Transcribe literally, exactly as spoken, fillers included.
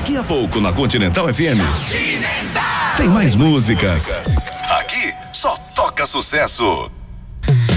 Daqui a pouco na Continental F M. Continental. Tem mais músicas. Aqui só toca sucesso.